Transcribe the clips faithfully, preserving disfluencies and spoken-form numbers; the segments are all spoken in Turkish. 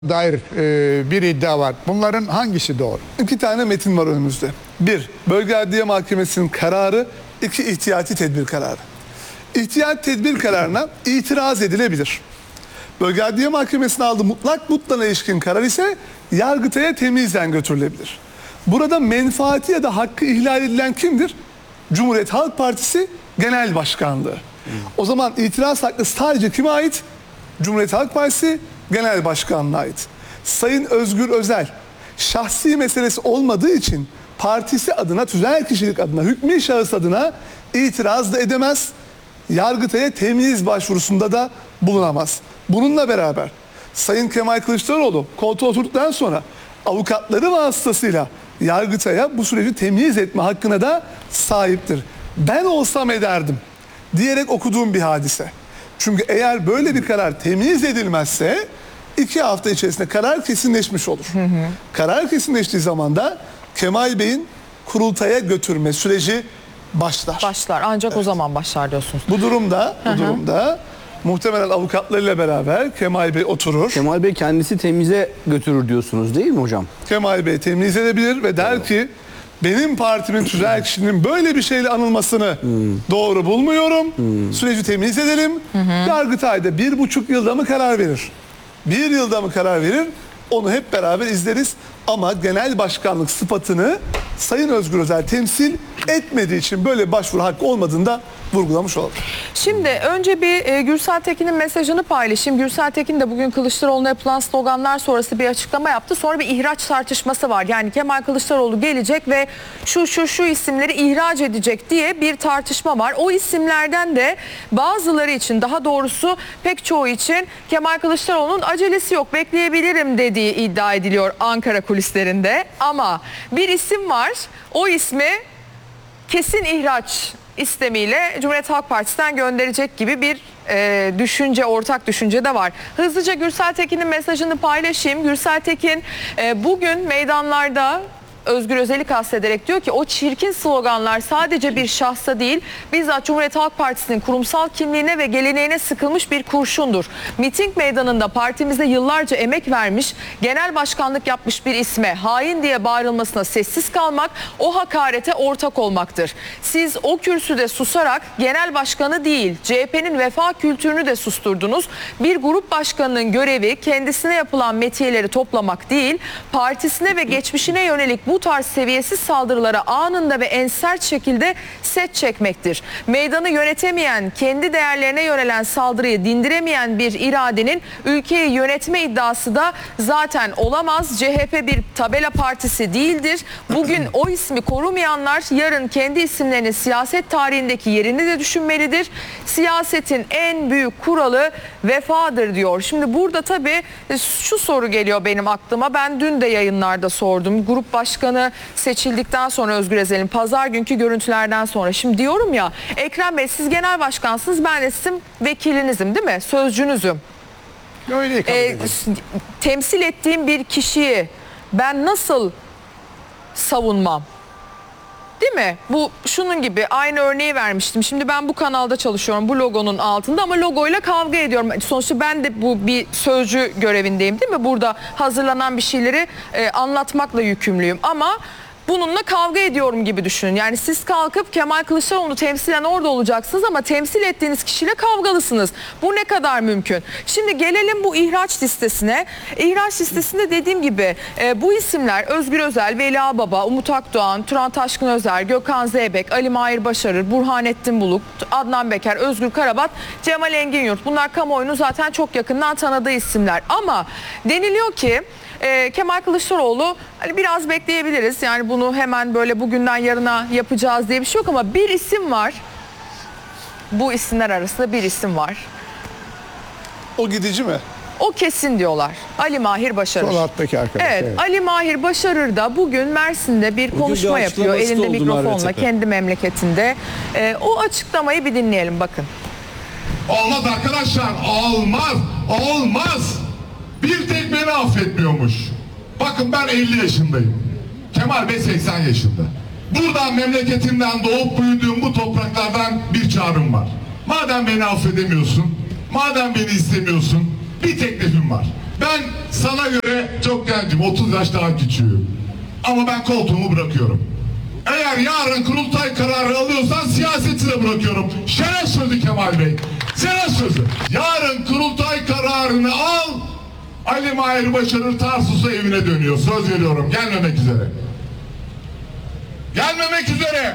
dair e, bir iddia var. Bunların hangisi doğru? İki tane metin var önümüzde. Bir, Bölge Adliye Mahkemesi'nin kararı. İki, ihtiyati tedbir kararı. İhtiyati tedbir kararına itiraz edilebilir. Bölge Adliye Mahkemesi'ne aldığı mutlak mutlana ilişkin karar ise Yargıtay'a temyizen götürülebilir. Burada menfaati ya da hakkı ihlal edilen kimdir? Cumhuriyet Halk Partisi Genel Başkanlığı. Hmm. O zaman itiraz hakkı sadece kime ait? Cumhuriyet Halk Partisi Genel Başkanlığı'na ait. Sayın Özgür Özel şahsi meselesi olmadığı için partisi adına, tüzel kişilik adına, hükmü şahıs adına itiraz da edemez. Yargıtay'a temyiz başvurusunda da bulunamaz. Bununla beraber Sayın Kemal Kılıçdaroğlu koltuğa oturduktan sonra avukatları vasıtasıyla Yargıtay'a bu süreci temyiz etme hakkına da sahiptir. Ben olsam ederdim diyerek okuduğum bir hadise. Çünkü eğer böyle bir karar temyiz edilmezse iki hafta içerisinde karar kesinleşmiş olur. Hı hı. Karar kesinleştiği zaman da Kemal Bey'in kurultaya götürme süreci başlar. Başlar. Ancak evet. O zaman başlar diyorsunuz. Bu durumda, bu hı hı. durumda muhtemelen avukatlarıyla beraber Kemal Bey oturur. Kemal Bey kendisi temize götürür diyorsunuz değil mi hocam? Kemal Bey temiz edebilir ve der evet. ki benim partimin tüzel kişinin böyle bir şeyle anılmasını hmm. doğru bulmuyorum. Hmm. Süreci temiz edelim. Hmm. Yargıtay'da bir buçuk yılda mı karar verir? Bir yılda mı karar verir? Onu hep beraber izleriz. Ama genel başkanlık sıfatını Sayın Özgür Özel temsil etmediği için böyle başvuru hakkı olmadığını da vurgulamış olalım. Şimdi önce bir e, Gürsel Tekin'in mesajını paylaşayım. Gürsel Tekin de bugün Kılıçdaroğlu'na yapılan sloganlar sonrası bir açıklama yaptı. Sonra bir ihraç tartışması var. Yani Kemal Kılıçdaroğlu gelecek ve şu şu şu isimleri ihraç edecek diye bir tartışma var. O isimlerden de bazıları için, daha doğrusu pek çoğu için Kemal Kılıçdaroğlu'nun acelesi yok, bekleyebilirim dediği iddia ediliyor Ankara kulislerinde. Ama bir isim var. O ismi kesin ihraç istemiyle Cumhuriyet Halk Partisi'nden gönderecek gibi bir e, düşünce, ortak düşünce de var. Hızlıca Gürsel Tekin'in mesajını paylaşayım. Gürsel Tekin e, bugün meydanlarda Özgür Özel'i kastederek diyor ki o çirkin sloganlar sadece bir şahsa değil, bizzat Cumhuriyet Halk Partisi'nin kurumsal kimliğine ve geleneğine sıkılmış bir kurşundur. Miting meydanında partimize yıllarca emek vermiş, genel başkanlık yapmış bir isme hain diye bağırılmasına sessiz kalmak, o hakarete ortak olmaktır. Siz o kürsüde susarak genel başkanı değil, C H P'nin vefa kültürünü de susturdunuz. Bir grup başkanının görevi kendisine yapılan metiyeleri toplamak değil, partisine ve geçmişine yönelik bu tarz seviyesiz saldırılara anında ve en sert şekilde set çekmektir. Meydanı yönetemeyen, kendi değerlerine yönelen saldırıyı dindiremeyen bir iradenin ülkeyi yönetme iddiası da zaten olamaz. C H P bir tabela partisi değildir. Bugün o ismi korumayanlar yarın kendi isimlerinin siyaset tarihindeki yerini de düşünmelidir. Siyasetin en büyük kuralı vefadır diyor. Şimdi burada tabii şu soru geliyor benim aklıma. Ben dün de yayınlarda sordum. Grup başkanı seçildikten sonra Özgür Özel'in pazar günkü görüntülerden sonra. Şimdi diyorum ya, Ekrem Bey siz genel başkansınız, ben de sizin vekilinizim değil mi? Sözcünüzüm. Öyle ee, temsil ettiğim bir kişiyi ben nasıl savunmam? Değil mi? Bu şunun gibi, aynı örneği vermiştim. Şimdi ben bu kanalda çalışıyorum, bu logonun altında, ama logoyla kavga ediyorum. Sonuçta ben de bu bir sözcü görevindeyim değil mi? Burada hazırlanan bir şeyleri e, anlatmakla yükümlüyüm. Ama bununla kavga ediyorum gibi düşünün. Yani siz kalkıp Kemal Kılıçdaroğlu'nu temsilen orada olacaksınız ama temsil ettiğiniz kişiyle kavgalısınız. Bu ne kadar mümkün? Şimdi gelelim bu ihraç listesine. İhraç listesinde dediğim gibi e, bu isimler Özgür Özel, Veli Ağbaba, Umut Akdoğan, Turan Taşkın Özer, Gökhan Zeybek, Ali Mahir Başarır, Burhanettin Bulut, Adnan Beker, Özgür Karabat, Cemal Enginyurt. Bunlar kamuoyunun zaten çok yakından tanıdığı isimler. Ama deniliyor ki e, Kemal Kılıçdaroğlu hani biraz bekleyebiliriz. Yani bunu hemen böyle bugünden yarına yapacağız diye bir şey yok ama bir isim var. Bu isimler arasında bir isim var. O gidici mi? O kesin diyorlar. Ali Mahir Başarır. Sol alttaki arkadaş. Evet, evet. Ali Mahir Başarır da bugün Mersin'de bir bugün konuşma bir yapıyor. Elinde mikrofonla kendi memleketinde. Ee, o açıklamayı bir dinleyelim bakın. Olmaz arkadaşlar. Olmaz. Olmaz. Bir tek beni affetmiyormuş. Bakın ben elli yaşındayım. Kemal Bey seksen yaşında. Buradan memleketimden doğup büyüdüğüm bu topraklardan bir çağrım var. Madem beni affedemiyorsun, madem beni istemiyorsun, bir teklifim var. Ben sana göre çok gencim, otuz yaş daha küçüğüm. Ama ben koltuğumu bırakıyorum. Eğer yarın kurultay kararı alıyorsan siyaseti de bırakıyorum. Şeref sözü Kemal Bey. Şeref sözü. Yarın kurultay kararını al. Ali Mahir Başarır Tarsus'a evine dönüyor. Söz veriyorum. Gelmemek üzere. Gelmemek üzere.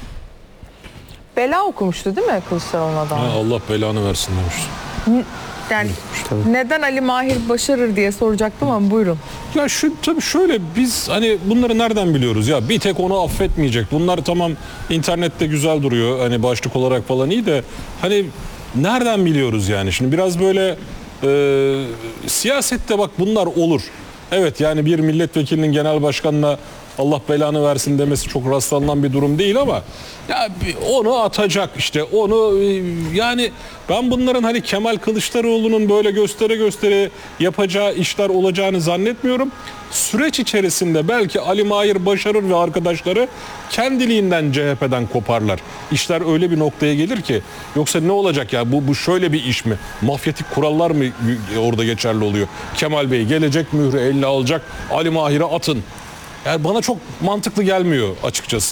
Bela okumuştu değil mi Kılıçdaroğlu'na da? Ha, Allah belanı versin demişti. Yani neden Ali Mahir Başarır diye soracaktım ama buyurun. Ya şu tabii şöyle, biz hani bunları nereden biliyoruz ya, bir tek onu affetmeyecek. Bunlar tamam internette güzel duruyor hani başlık olarak falan iyi de hani nereden biliyoruz yani? Şimdi biraz böyle e, siyasette bak bunlar olur. Evet yani bir milletvekilinin genel başkanına Allah belanı versin demesi çok rastlanan bir durum değil ama ya onu atacak işte onu yani ben bunların hani Kemal Kılıçdaroğlu'nun böyle göstere göstere yapacağı işler olacağını zannetmiyorum. Süreç içerisinde belki Ali Mahir Başarır ve arkadaşları kendiliğinden C H P'den koparlar. İşler öyle bir noktaya gelir ki yoksa ne olacak ya bu, bu şöyle bir iş mi? Mafyatik kurallar mı orada geçerli oluyor? Kemal Bey gelecek mührü elle alacak, Ali Mahir'e atın. Yani bana çok mantıklı gelmiyor açıkçası.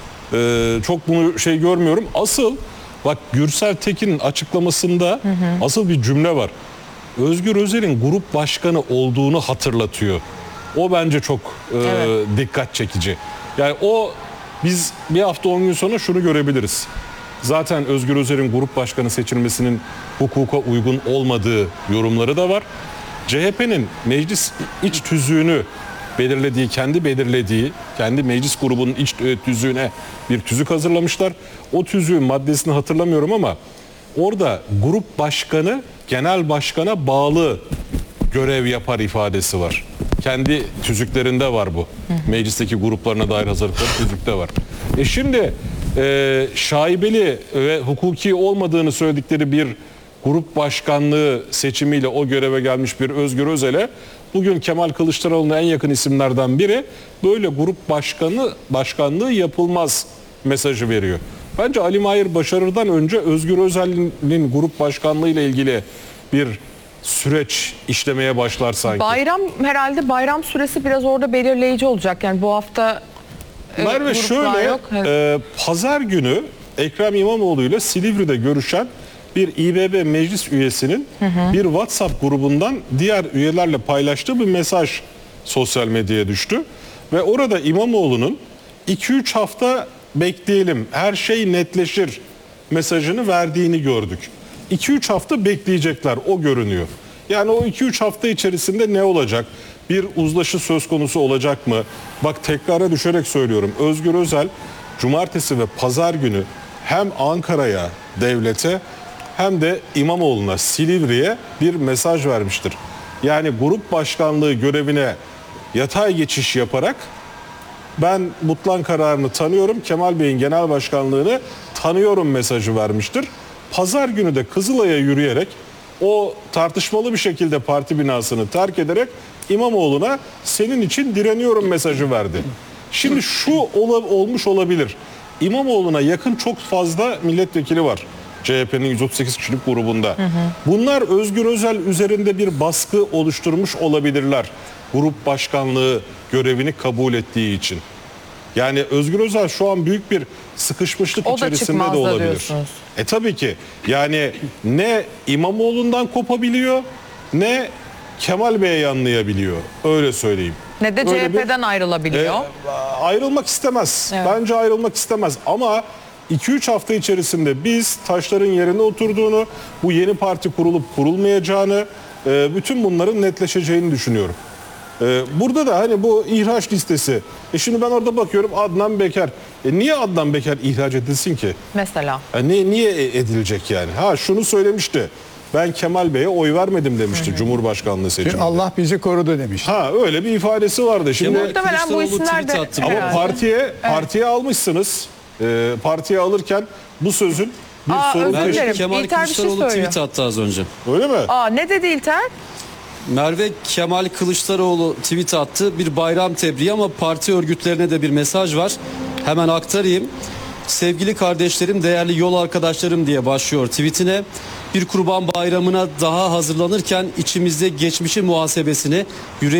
Ee, çok bunu şey görmüyorum. Asıl bak Gürsel Tekin'in açıklamasında hı hı. asıl bir cümle var. Özgür Özel'in grup başkanı olduğunu hatırlatıyor. O bence çok e, evet. dikkat çekici. Yani o biz bir hafta on gün sonra şunu görebiliriz. Zaten Özgür Özel'in grup başkanı seçilmesinin hukuka uygun olmadığı yorumları da var. C H P'nin meclis iç tüzüğünü belirlediği, kendi belirlediği, kendi meclis grubunun iç tüzüğüne bir tüzük hazırlamışlar. O tüzüğün maddesini hatırlamıyorum ama orada grup başkanı genel başkana bağlı görev yapar ifadesi var. Kendi tüzüklerinde var bu. Meclisteki gruplarına dair hazırlıkları tüzükte var. E şimdi e, şaibeli ve hukuki olmadığını söyledikleri bir grup başkanlığı seçimiyle o göreve gelmiş bir Özgür Özel'e bugün Kemal Kılıçdaroğlu'na en yakın isimlerden biri böyle grup başkanı başkanlığı yapılmaz mesajı veriyor. Bence Ali Mahir Başarır'dan önce Özgür Özel'in grup başkanlığı ile ilgili bir süreç işlemeye başlar sanki. Bayram herhalde bayram süresi biraz orada belirleyici olacak. Yani bu hafta e, Merve şöyle yok. e, pazar günü Ekrem İmamoğlu ile Silivri'de görüşen bir İ B B meclis üyesinin hı hı. bir WhatsApp grubundan diğer üyelerle paylaştığı bir mesaj sosyal medyaya düştü. Ve orada İmamoğlu'nun iki üç hafta bekleyelim her şey netleşir mesajını verdiğini gördük. iki üç hafta bekleyecekler o görünüyor. Yani o iki üç hafta içerisinde ne olacak? Bir uzlaşı söz konusu olacak mı? Bak tekrara düşerek söylüyorum. Özgür Özel cumartesi ve pazar günü hem Ankara'ya, devlete hem de İmamoğlu'na, Silivri'ye bir mesaj vermiştir. Yani grup başkanlığı görevine yatay geçiş yaparak ben Mutlan kararını tanıyorum, Kemal Bey'in genel başkanlığını tanıyorum mesajı vermiştir. Pazar günü de Kızılay'a yürüyerek o tartışmalı bir şekilde parti binasını terk ederek İmamoğlu'na senin için direniyorum mesajı verdi. Şimdi şu ol- olmuş olabilir. İmamoğlu'na yakın çok fazla milletvekili var. C H P'nin yüz otuz sekiz kişilik grubunda. Hı hı. Bunlar Özgür Özel üzerinde bir baskı oluşturmuş olabilirler. Grup başkanlığı görevini kabul ettiği için. Yani Özgür Özel şu an büyük bir sıkışmışlık o içerisinde de olabilir. Diyorsunuz. E tabii ki. Yani ne İmamoğlu'ndan kopabiliyor ne Kemal Bey'e yanlayabiliyor. Öyle söyleyeyim. Ne de C H P'den ayrılabiliyor. E, ayrılmak istemez. Evet. Bence ayrılmak istemez ama iki üç hafta içerisinde biz taşların yerine oturduğunu, bu yeni parti kurulup kurulmayacağını, bütün bunların netleşeceğini düşünüyorum. Burada da hani bu ihraç listesi. E şimdi ben orada bakıyorum Adnan Beker. E niye Adnan Beker ihraç edilsin ki? Mesela. E ne, niye edilecek yani? Ha şunu söylemişti. Ben Kemal Bey'e oy vermedim demişti, hı hı, Cumhurbaşkanlığı seçiminde. Allah bizi korudu demişti. Ha öyle bir ifadesi vardı. Şimdi muhtemelen bu isimler de ama partiye partiye evet. almışsınız. E, partiye alırken bu sözün bir Aa, sorun özür dilerim. Kemal İlter bir şey Kılıçdaroğlu söylüyor. tweet attı az önce. Öyle mi? Aa, ne dedi İlter? Merve Kemal Kılıçdaroğlu tweet attı. Bir bayram tebriği ama parti örgütlerine de bir mesaj var. Hemen aktarayım. Sevgili kardeşlerim, değerli yol arkadaşlarım diye başlıyor tweetine. Bir Kurban Bayramı'na daha hazırlanırken içimizde geçmişin muhasebesini, yüreğimizde